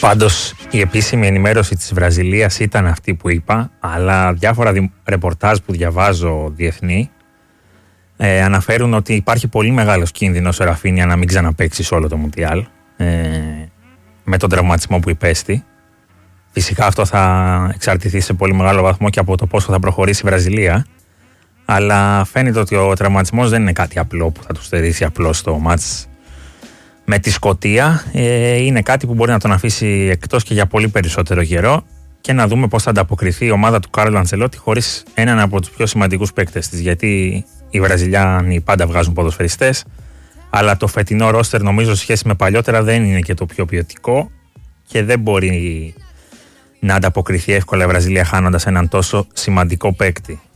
Πάντως η επίσημη ενημέρωση της Βραζιλίας ήταν αυτή που είπα, αλλά διάφορα ρεπορτάζ που διαβάζω διεθνή αναφέρουν ότι υπάρχει πολύ μεγάλος κίνδυνος ο Ραφίνια να μην ξαναπαίξει σε όλο το Μουντιάλ με τον τραυματισμό που υπέστη. Φυσικά αυτό θα εξαρτηθεί σε πολύ μεγάλο βαθμό και από το πόσο θα προχωρήσει η Βραζιλία, αλλά φαίνεται ότι ο τραυματισμός δεν είναι κάτι απλό που θα του στερήσει απλώς το μάτς με τη Σκωτία. Είναι κάτι που μπορεί να τον αφήσει εκτός και για πολύ περισσότερο καιρό, και να δούμε πώς θα ανταποκριθεί η ομάδα του Κάρλο Αντσελότη χωρίς έναν από τους πιο σημαντικούς παίκτες της, γιατί οι Βραζιλιάνοι πάντα βγάζουν ποδοσφαιριστές, αλλά το φετινό ρόστερ νομίζω σε σχέση με παλιότερα δεν είναι και το πιο ποιοτικό και δεν μπορεί να ανταποκριθεί εύκολα η Βραζιλία χάνοντας έναν τόσο σημαντικό παίκτη.